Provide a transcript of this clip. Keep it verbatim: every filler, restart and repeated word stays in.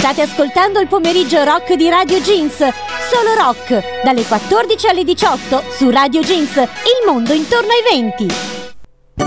State ascoltando il pomeriggio rock di Radio Jeans. Solo rock, dalle quattordici alle diciotto su Radio Jeans, il mondo intorno ai venti.